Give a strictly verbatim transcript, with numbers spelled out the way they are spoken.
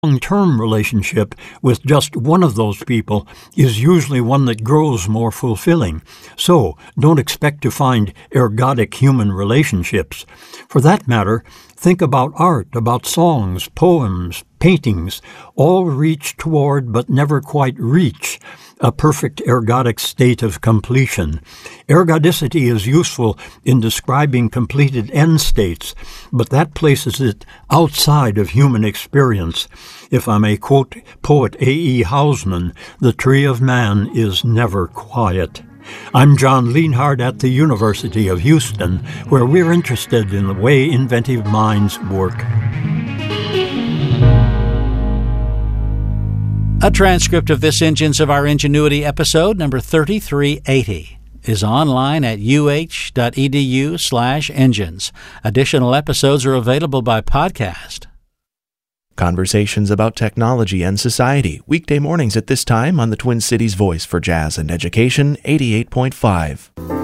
long-term relationship with just one of those people is usually one that grows more fulfilling. So, don't expect to find ergodic human relationships. For that matter, think about art, about songs, poems, paintings, all reach toward but never quite reach a perfect ergodic state of completion. Ergodicity is useful in describing completed end states, but that places it outside of human experience. If I may quote poet A E Hausman, the tree of man is never quiet. I'm John Lienhard at the University of Houston, where we're interested in the way inventive minds work. A transcript of this Engines of Our Ingenuity episode, number thirty-three eighty, is online at uh.edu slash engines. Additional episodes are available by podcast. Conversations about technology and society, weekday mornings at this time on the Twin Cities Voice for Jazz and Education, eighty-eight point five.